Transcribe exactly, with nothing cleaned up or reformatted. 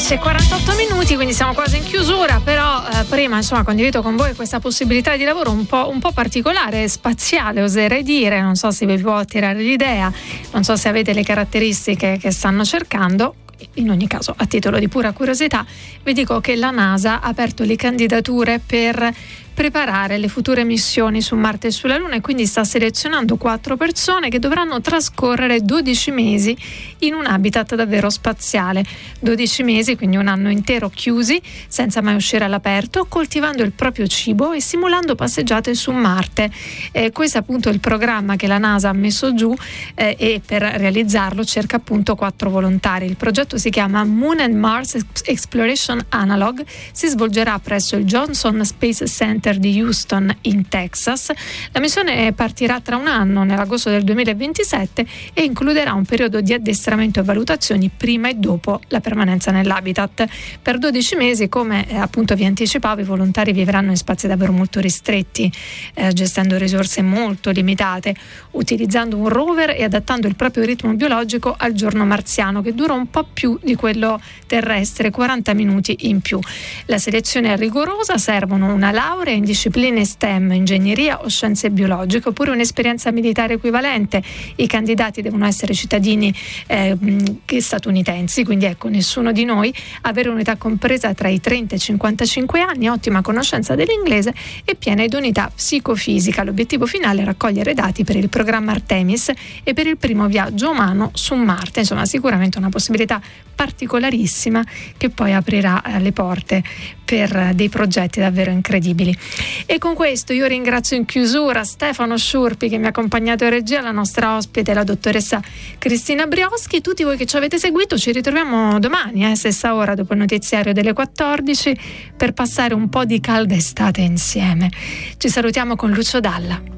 quattordici e quarantotto minuti, quindi siamo quasi in chiusura, però eh, prima insomma condivido con voi questa possibilità di lavoro un po', un po' particolare, spaziale oserei dire, non so se vi può attirare l'idea, non so se avete le caratteristiche che stanno cercando. In ogni caso, a titolo di pura curiosità, vi dico che la NASA ha aperto le candidature per preparare le future missioni su Marte e sulla Luna e quindi sta selezionando quattro persone che dovranno trascorrere dodici mesi in un habitat davvero spaziale. dodici mesi, quindi un anno intero chiusi, senza mai uscire all'aperto, coltivando il proprio cibo e simulando passeggiate su Marte. Eh, questo è appunto il programma che la NASA ha messo giù eh, e per realizzarlo cerca appunto quattro volontari. Il progetto si chiama Moon and Mars Exploration Analog, si svolgerà presso il Johnson Space Center di Houston in Texas. La missione partirà tra un anno, nell'agosto del duemilaventisette, e includerà un periodo di addestramento e valutazioni prima e dopo la permanenza nell'habitat. Per dodici mesi, come eh, appunto vi anticipavo, i volontari vivranno in spazi davvero molto ristretti, eh, gestendo risorse molto limitate, utilizzando un rover e adattando il proprio ritmo biologico al giorno marziano, che dura un po' più di quello terrestre, quaranta minuti in più. La selezione è rigorosa, servono una laurea in discipline STEM, ingegneria o scienze biologiche, oppure un'esperienza militare equivalente. I candidati devono essere cittadini eh, statunitensi, quindi ecco, nessuno di noi, avere un'età compresa tra i trenta e i cinquantacinque anni, ottima conoscenza dell'inglese e piena idoneità psicofisica. L'obiettivo finale è raccogliere dati per il programma Artemis e per il primo viaggio umano su Marte. Insomma, sicuramente una possibilità particolarissima che poi aprirà eh, le porte per dei progetti davvero incredibili. E con questo io ringrazio in chiusura Stefano Sciurpi che mi ha accompagnato in regia, la nostra ospite, la dottoressa Cristina Brioschi, tutti voi che ci avete seguito. Ci ritroviamo domani, eh, stessa ora, dopo il notiziario delle quattordici, per passare un po' di calda estate insieme. Ci salutiamo con Lucio Dalla.